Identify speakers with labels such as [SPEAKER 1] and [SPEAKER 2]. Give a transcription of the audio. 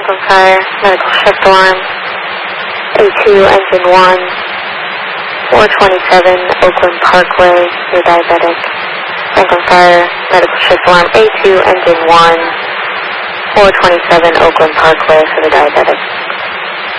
[SPEAKER 1] Franklin Fire, medical shift alarm, A2, engine 1, 427 Oakland Parkway, you're diabetic. Franklin Fire, medical shift alarm, A2, engine 1, 427 Oakland Parkway for the diabetic.